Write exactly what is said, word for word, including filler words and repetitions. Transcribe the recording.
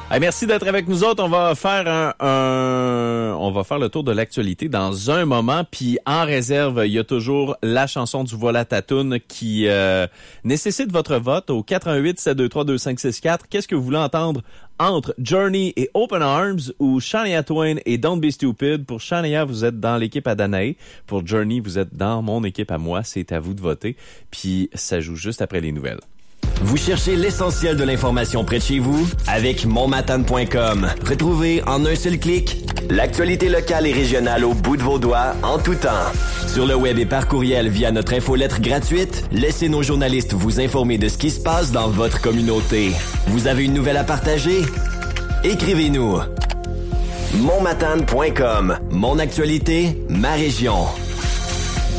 Hey, merci d'être avec nous autres. On va faire un, un on va faire le tour de l'actualité dans un moment. Puis en réserve, il y a toujours la chanson du Voilà ta toune qui euh, nécessite votre vote au quatre un huit sept deux trois deux cinq six quatre. Qu'est-ce que vous voulez entendre entre Journey et Open Arms ou Shania Twain et Don't Be Stupid? Pour Shania, vous êtes dans l'équipe à Danae. Pour Journey, vous êtes dans mon équipe à moi. C'est à vous de voter. Puis ça joue juste après les nouvelles. Vous cherchez l'essentiel de l'information près de chez vous? Avec mon matane point com. Retrouvez en un seul clic l'actualité locale et régionale au bout de vos doigts, en tout temps. Sur le web et par courriel via notre infolettre gratuite, laissez nos journalistes vous informer de ce qui se passe dans votre communauté. Vous avez une nouvelle à partager? Écrivez-nous. mon matane point com. Mon actualité, ma région.